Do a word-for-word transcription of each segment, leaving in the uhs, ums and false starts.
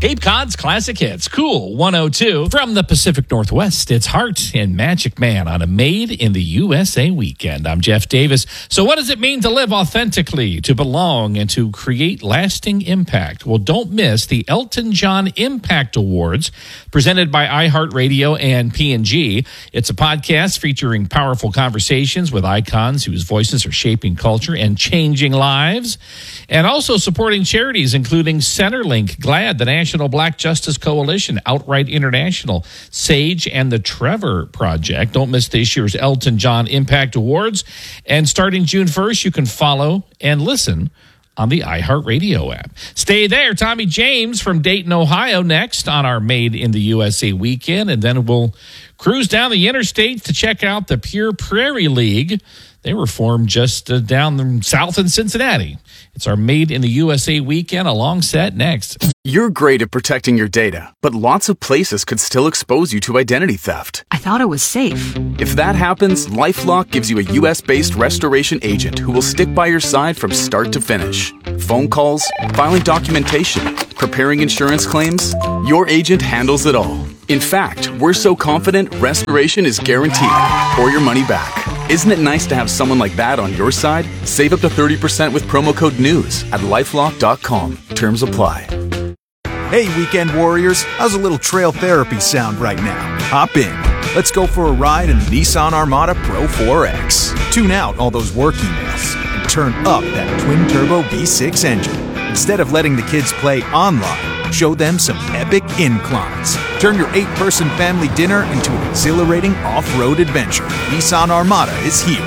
Cape Cod's classic hits, Cool one oh two. From the Pacific Northwest, it's Heart and Magic Man on a Made in the U S A weekend. I'm Jeff Davis. So what does it mean to live authentically, to belong, and to create lasting impact? Well, don't miss the Elton John Impact Awards presented by iHeartRadio and P and G. It's a podcast featuring powerful conversations with icons whose voices are shaping culture and changing lives, and also supporting charities including Centerlink, GLAAD, the National Black Justice Coalition, Outright International, SAGE, and the Trevor Project. Don't miss this year's Elton John Impact Awards. And starting June first, you can follow and listen on the iHeartRadio app. Stay there. Tommy James from Dayton, Ohio, next on our Made in the U S A weekend. And then we'll cruise down the interstates to check out the Pure Prairie League. They were formed just uh, down the south in Cincinnati. It's our Made in the U S A weekend. Along set next. You're great at protecting your data, but lots of places could still expose you to identity theft. I thought it was safe. If that happens, LifeLock gives you a U S-based restoration agent who will stick by your side from start to finish. Phone calls, filing documentation, preparing insurance claims, your agent handles it all. In fact, we're so confident restoration is guaranteed or your money back. Isn't it nice to have someone like that on your side? Save up to thirty percent with promo code NEWS at lifelock dot com. Terms apply. Hey, weekend warriors, how's a little trail therapy sound right now? Hop in. Let's go for a ride in the Nissan Armada Pro four X. Tune out all those work emails and turn up that twin-turbo V six engine. Instead of letting the kids play online, show them some epic inclines. Turn your eight-person family dinner into an exhilarating off-road adventure. Nissan Armada is here.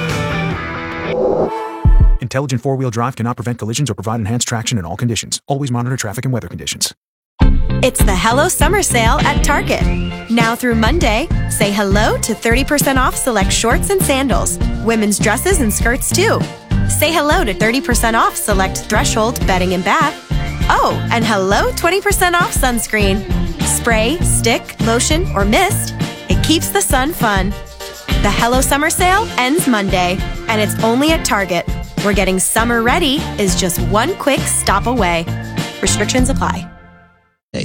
Intelligent four-wheel drive cannot prevent collisions or provide enhanced traction in all conditions. Always monitor traffic and weather conditions. It's the Hello Summer Sale at Target. Now through Monday, say hello to thirty percent off select shorts and sandals, women's dresses and skirts too. Say hello to thirty percent off select Threshold bedding and bath. Oh, and hello twenty percent off sunscreen. Spray, stick, lotion, or mist, it keeps the sun fun. The Hello Summer Sale ends Monday, and it's only at Target, where getting summer ready is just one quick stop away. Restrictions apply. Hey.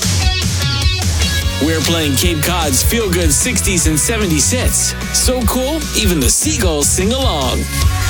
We're playing Cape Cod's feel-good sixties and seventies hits. So cool, even the seagulls sing along.